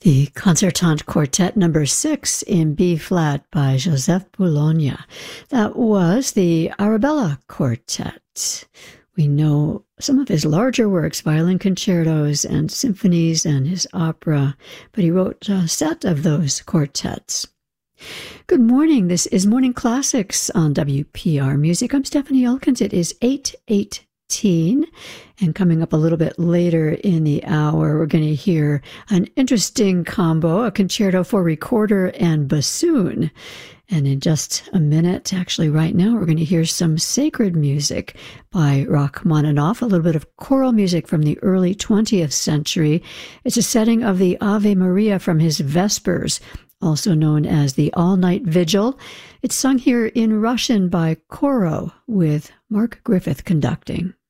The Concertante Quartet number 6 in B-flat by Joseph Boulogne. That was the Arabella Quartet. We know some of his larger works, violin concertos and symphonies and his opera, but he wrote a set of those quartets. Good morning. This is Morning Classics on WPR Music. I'm Stephanie Elkins. It is 8:18. And coming up a little bit later in the hour, we're going to hear an interesting combo, a concerto for recorder and bassoon. And in just a minute, actually right now, we're going to hear some sacred music by Rachmaninoff, a little bit of choral music from the early 20th century. It's a setting of the Ave Maria from his Vespers, also known as the All-Night Vigil. It's sung here in Russian by Coro, with Mark Griffith conducting.